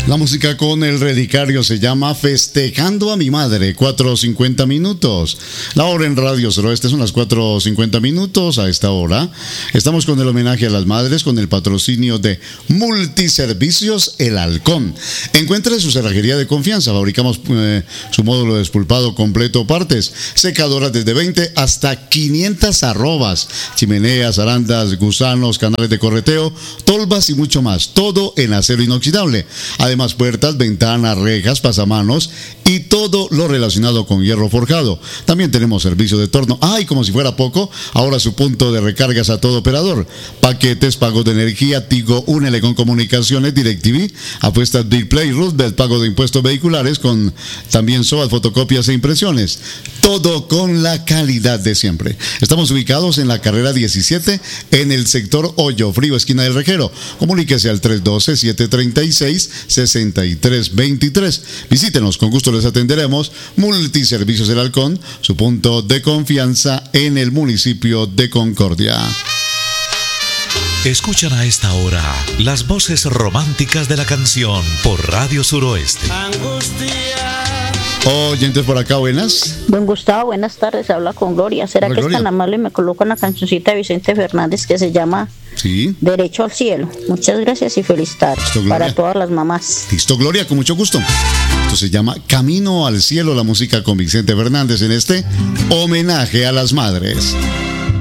La música con el relicario se llama Festejando a mi madre, 4:50 minutos. La hora en Radio Suroeste son las 4:50 minutos. A esta hora estamos con el homenaje a las madres con el patrocinio de Multiservicios El Halcón. Encuentre su cerrajería de confianza. Fabricamos su módulo despulpado completo partes, secadoras desde 20 hasta 500 arrobas, chimeneas, arandas, gusanos, canales de correteo, tolvas y mucho más. Todo en acero inoxidable. Además, puertas, ventanas, rejas, pasamanos y todo lo relacionado con hierro forjado. También tenemos servicio de torno. Y como si fuera poco, ahora su punto de recargas a todo operador. Paquetes, pagos de energía, Tigo, Únele con comunicaciones, DirecTV, apuestas Big Play, Roosevelt, pago de impuestos vehiculares con también SOAT, fotocopias e impresiones. Todo con la calidad de siempre. Estamos ubicados en la carrera 17 en el sector Hoyo Frío, esquina del Rejero. Comuníquese al 312-736-6323. Visítenos, con gusto les atenderemos. Multiservicios El Halcón, su punto de confianza en el municipio de Concordia. Escuchan a esta hora las voces románticas de la canción por Radio Suroeste. Oyentes por acá, buenas. Don Gustavo, buenas tardes, habla con Gloria. ¿Será Hola, que Gloria. es tan amable y me coloca una cancioncita de Vicente Fernández que se llama Sí. Derecho al Cielo? Muchas gracias y feliz tarde Listo, Gloria. para todas las mamás. Listo, Gloria, con mucho gusto. Esto se llama Camino al Cielo, la música con Vicente Fernández en este homenaje a las madres.